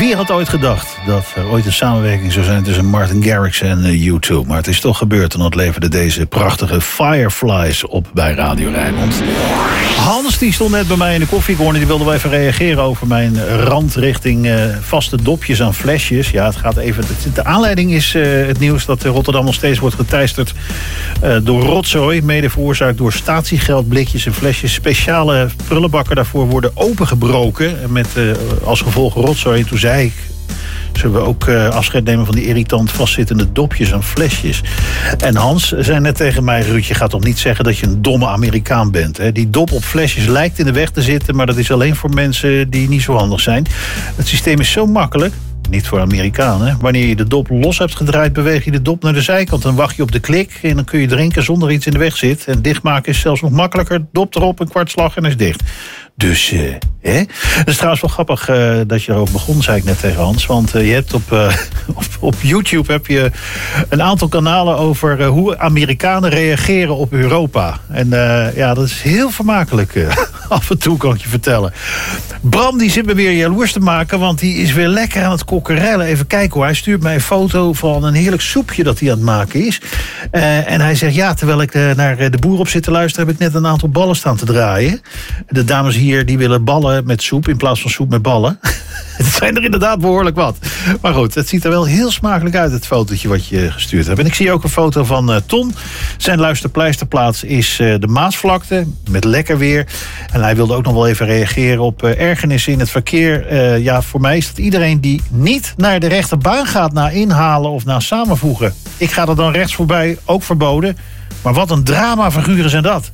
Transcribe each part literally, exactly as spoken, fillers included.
Wie had ooit gedacht dat er ooit een samenwerking zou zijn tussen Martin Garrix en U twee? Maar het is toch gebeurd en dat leverde deze prachtige Fireflies op bij Radio Rijnmond. Hans die stond net bij mij in de koffiecorner. Die wilde wel even reageren over mijn rand richting uh, vaste dopjes aan flesjes. Ja, het gaat even. De aanleiding is uh, het nieuws dat Rotterdam nog steeds wordt geteisterd uh, door rotzooi. Mede veroorzaakt door statiegeldblikjes en flesjes. Speciale prullenbakken daarvoor worden opengebroken. Met uh, als gevolg rotzooi. En toen zei ik, zullen we ook uh, afscheid nemen van die irritant vastzittende dopjes en flesjes. En Hans zei net tegen mij, Ruud, je gaat toch niet zeggen dat je een domme Amerikaan bent. Hè? Die dop op flesjes lijkt in de weg te zitten, maar dat is alleen voor mensen die niet zo handig zijn. Het systeem is zo makkelijk. Niet voor Amerikanen. Wanneer je de dop los hebt gedraaid, beweeg je de dop naar de zijkant. Dan wacht je op de klik en dan kun je drinken zonder iets in de weg zit. En dichtmaken is zelfs nog makkelijker. Dop erop, een kwartslag en is dicht. Dus, uh, hè? Het is trouwens wel grappig uh, dat je erover begon, zei ik net tegen Hans. Want uh, je hebt op, uh, op, op YouTube heb je een aantal kanalen over uh, hoe Amerikanen reageren op Europa. En uh, ja, dat is heel vermakelijk. Uh, af en toe kan ik je vertellen. Bram die zit me weer jaloers te maken, want die is weer lekker aan het kokkerellen. Even kijken hoor, hij stuurt mij een foto van een heerlijk soepje dat hij aan het maken is. Uh, en hij zegt, ja, terwijl ik uh, naar de boer op zit te luisteren, heb ik net een aantal ballen staan te draaien. De dames hier, die willen ballen met soep in plaats van soep met ballen. Het zijn er inderdaad behoorlijk wat. Maar goed, het ziet er wel heel smakelijk uit, het fotootje wat je gestuurd hebt. En ik zie ook een foto van uh, Ton. Zijn luisterpleisterplaats is uh, de Maasvlakte, met lekker weer. En hij wilde ook nog wel even reageren op uh, ergernissen in het verkeer. Uh, ja, voor mij is dat iedereen die niet naar de rechterbaan gaat na inhalen of na samenvoegen. Ik ga er dan rechts voorbij, ook verboden. Maar wat een dramafiguren zijn dat.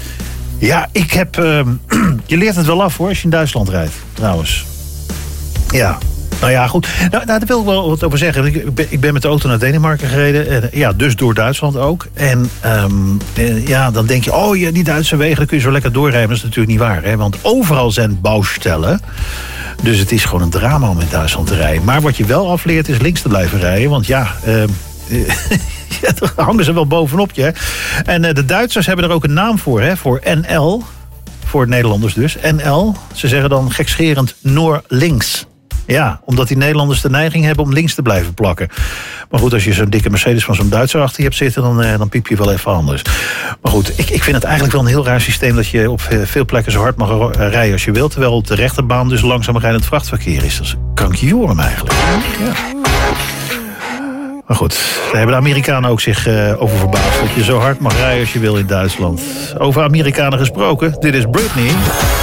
Ja, ik heb... Uh, je leert het wel af hoor, als je in Duitsland rijdt, trouwens. Ja, nou ja, goed. Nou, nou daar wil ik wel wat over zeggen. Ik ben, ik ben met de auto naar Denemarken gereden. En, ja, dus door Duitsland ook. En um, ja, dan denk je, oh ja, die Duitse wegen, dan kun je zo lekker doorrijden. Dat is natuurlijk niet waar, hè? Want overal zijn bouwstellen. Dus het is gewoon een drama om in Duitsland te rijden. Maar wat je wel afleert is links te blijven rijden. Want ja... Uh, ja, daar hangen ze wel bovenop je. Hè? En uh, de Duitsers hebben er ook een naam voor, hè? Voor N L. Voor Nederlanders dus. N L. Ze zeggen dan gekscherend Noor-links. Ja, omdat die Nederlanders de neiging hebben om links te blijven plakken. Maar goed, als je zo'n dikke Mercedes van zo'n Duitser achter je hebt zitten, dan, uh, dan piep je wel even anders. Maar goed, ik, ik vind het eigenlijk wel een heel raar systeem dat je op veel plekken zo hard mag rijden als je wilt. Terwijl op de rechterbaan dus langzaam rijdend vrachtverkeer is. Dat is krankjorum eigenlijk. Ja. Maar goed, daar hebben de Amerikanen ook zich uh, over verbaasd. Dat je zo hard mag rijden als je wil in Duitsland. Over Amerikanen gesproken, dit is Britney.